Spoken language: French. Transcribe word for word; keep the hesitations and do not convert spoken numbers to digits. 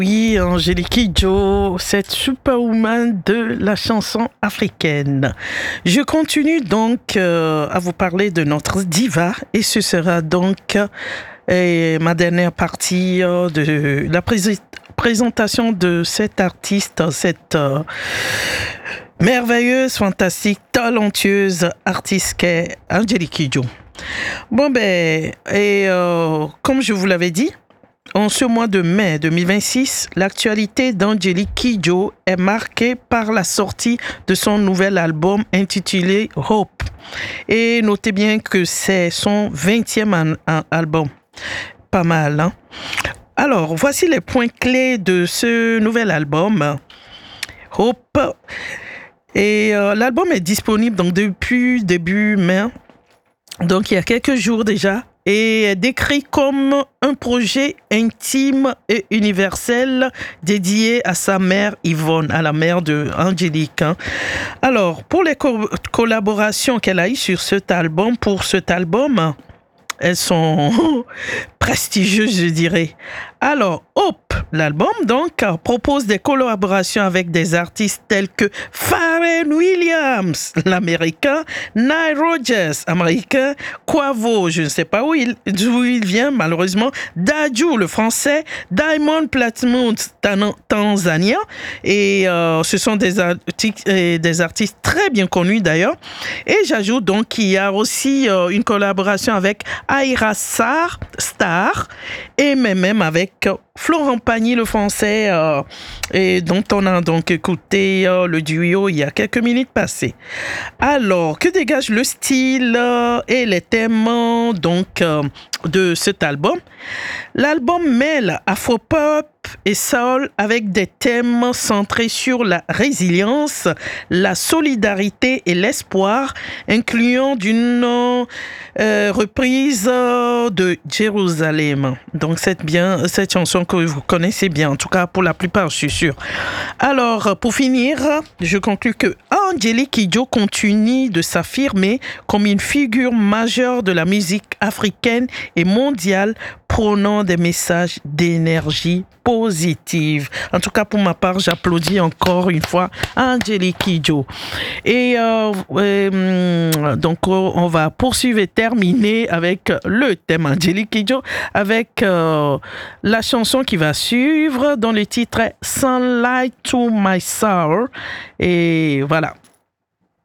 Oui, Angélique Kidjo, cette superwoman de la chanson africaine. Je continue donc euh, à vous parler de notre diva et ce sera donc euh, ma dernière partie euh, de la pré- présentation de cette artiste, cette euh, merveilleuse, fantastique, talentueuse artiste qu'est Angélique Kidjo. Bon ben, et euh, comme je vous l'avais dit, en ce mois de mai deux mille vingt-six, l'actualité d'Angélique Kidjo est marquée par la sortie de son nouvel album intitulé Hope. Et notez bien que c'est son vingtième an- an- album. Pas mal, hein? Alors, voici les points clés de ce nouvel album, Hope. Et euh, l'album est disponible donc depuis début mai, donc il y a quelques jours déjà, et est décrit comme un projet intime et universel dédié à sa mère Yvonne, à la mère de Angélique. hein. Alors, pour les co- collaborations qu'elle a eues sur cet album, pour cet album, elles sont prestigieuses, je dirais. Alors, Hope, l'album, donc, euh, propose des collaborations avec des artistes tels que Pharrell Williams, l'américain, Nile Rodgers, américain, Quavo, je ne sais pas où il, d'où il vient, malheureusement, Dadju, le français, Diamond Platnumz, tan- tanzanien, et euh, ce sont des, arti- et des artistes très bien connus d'ailleurs. Et j'ajoute donc qu'il y a aussi euh, une collaboration avec Aira Star, Star et même même avec euh, Florent Pagny, le français, euh, et dont on a donc écouté euh, le duo il y a quelques minutes passées. Alors, que dégage le style euh, et les thèmes euh, donc euh, de cet album? L'album mêle afro-pop et soul avec des thèmes centrés sur la résilience, la solidarité et l'espoir, incluant d'une euh, reprise euh, de Jérusalem. Donc cette, bien, cette chanson que vous connaissez bien, en tout cas pour la plupart, je suis sûr. Alors, pour finir, je conclus que Angélique Kidjo continue de s'affirmer comme une figure majeure de la musique africaine et mondiale, prônant des messages d'énergie positive. En tout cas, pour ma part, j'applaudis encore une fois Angélique Kidjo. Et euh, euh, donc, on va poursuivre et terminer avec le thème Angélique Kidjo, avec euh, la chanson qui va suivre, dont le titre est Sunlight to My Soul. Et voilà.